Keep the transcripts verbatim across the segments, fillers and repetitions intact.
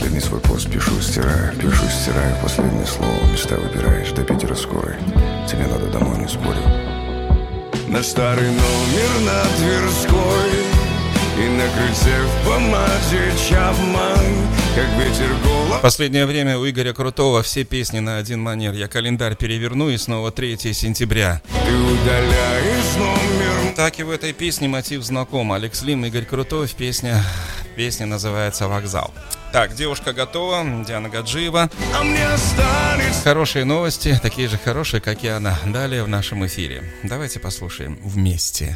Последний свой пост пишу, стираю, пишу, стираю. Последнее слово, места выбираешь, до Питера скорой. Тебе надо домой, не спорю. На старый номер на Тверской и на крыльце в помаде Чапман, как ветер голов. В последнее время у Игоря Крутого все песни на один манер. Я календарь переверну, и снова третьего сентября. Ты удаляешь номер. Так и в этой песне мотив знаком. Алекс Лим, Игорь Крутов, песня, песня называется «Вокзал». Так, девушка готова, Диана Гаджиева. А мне останется... Хорошие новости, такие же хорошие, как и она. Далее в нашем эфире. Давайте послушаем вместе.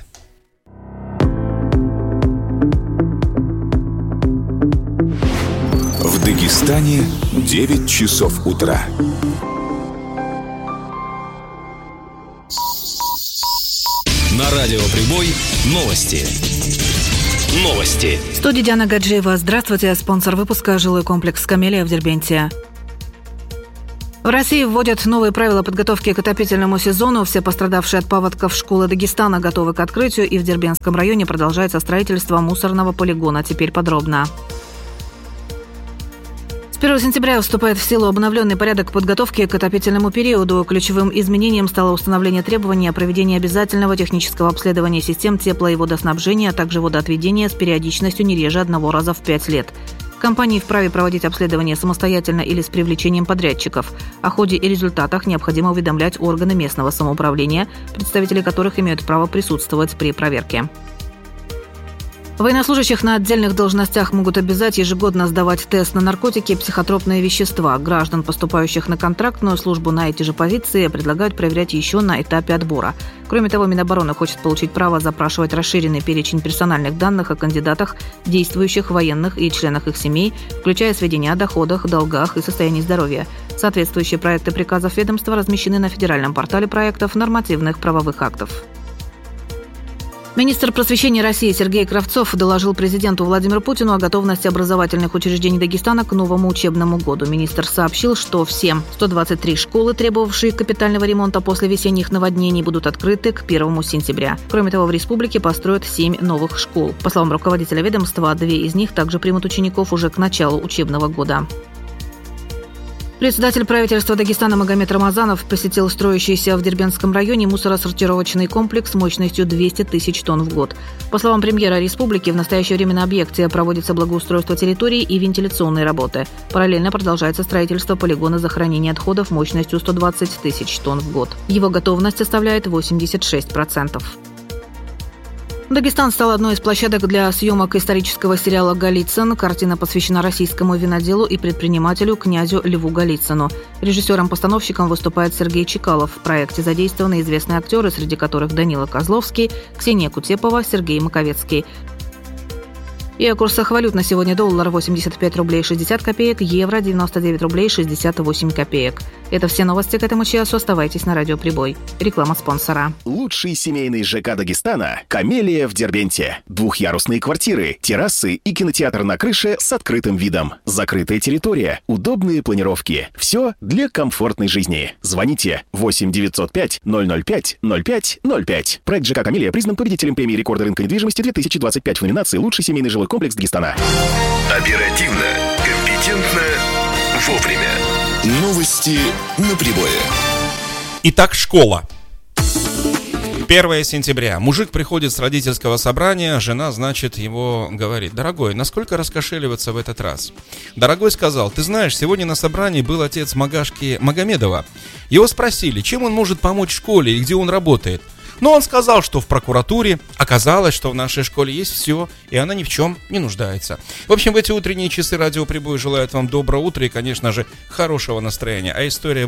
В Дагестане девять часов утра. На радио Прибой новости. Новости. В студии Диана Гаджиева. Здравствуйте. Спонсор выпуска — жилой комплекс «Камелия» в Дербенте. В России вводят новые правила подготовки к отопительному сезону. Все пострадавшие от паводков школы Дагестана готовы к открытию, и в Дербентском районе продолжается строительство мусорного полигона. Теперь подробно. С первого сентября вступает в силу обновленный порядок подготовки к отопительному периоду. Ключевым изменением стало установление требований о проведении обязательного технического обследования систем тепло- и водоснабжения, а также водоотведения с периодичностью не реже одного раза в пять лет. Компании вправе проводить обследование самостоятельно или с привлечением подрядчиков. О ходе и результатах необходимо уведомлять органы местного самоуправления, представители которых имеют право присутствовать при проверке. Военнослужащих на отдельных должностях могут обязать ежегодно сдавать тест на наркотики и психотропные вещества. Граждан, поступающих на контрактную службу на эти же позиции, предлагают проверять еще на этапе отбора. Кроме того, Минобороны хочет получить право запрашивать расширенный перечень персональных данных о кандидатах, действующих военных и членах их семей, включая сведения о доходах, долгах и состоянии здоровья. Соответствующие проекты приказов ведомства размещены на федеральном портале проектов нормативных правовых актов. Министр просвещения России Сергей Кравцов доложил президенту Владимиру Путину о готовности образовательных учреждений Дагестана к новому учебному году. Министр сообщил, что все сто двадцать три школы, требовавшие капитального ремонта после весенних наводнений, будут открыты к первому сентября. Кроме того, в республике построят семь новых школ. По словам руководителя ведомства, две из них также примут учеников уже к началу учебного года. Председатель правительства Дагестана Магомед Рамазанов посетил строящийся в Дербентском районе мусоросортировочный комплекс мощностью двести тысяч тонн в год. По словам премьера республики, в настоящее время на объекте проводится благоустройство территории и вентиляционные работы. Параллельно продолжается строительство полигона захоронения отходов мощностью сто двадцать тысяч тонн в год. Его готовность составляет восемьдесят шесть процентов. Дагестан стал одной из площадок для съемок исторического сериала «Голицын». Картина посвящена российскому виноделу и предпринимателю князю Льву Голицыну. Режиссером-постановщиком выступает Сергей Чекалов. В проекте задействованы известные актеры, среди которых Данила Козловский, Ксения Кутепова, Сергей Маковецкий. И о курсах валют на сегодня: доллар восемьдесят пять рублей шестьдесят копеек, евро девяносто девять рублей шестьдесят восемь копеек. Это все новости к этому часу. Оставайтесь на радио Прибой. Реклама спонсора. Лучший семейный ЖК Дагестана – «Камелия» в Дербенте. Двухъярусные квартиры, террасы и кинотеатр на крыше с открытым видом. Закрытая территория, удобные планировки. Все для комфортной жизни. Звоните восемь девятьсот пять ноль ноль пять ноль пять ноль пять. Проект ЖК «Камелия» признан победителем премии рекорда рынка недвижимости две тысячи двадцать пять в номинации «Лучший семейный жилой комплекс Дагестана». Оперативно, компетентно, вовремя. Новости на Прибое. Итак, школа. первого сентября. Мужик приходит с родительского собрания, жена, значит, его говорит: «Дорогой, насколько раскошеливаться в этот раз?» Дорогой сказал: «Ты знаешь, сегодня на собрании был отец Магашки Магомедова. Его спросили, чем он может помочь школе и где он работает. Но он сказал, что в прокуратуре. Оказалось, что в нашей школе есть все, и она ни в чем не нуждается». В общем, в эти утренние часы радио Прибой желает вам доброго утра и, конечно же, хорошего настроения. А история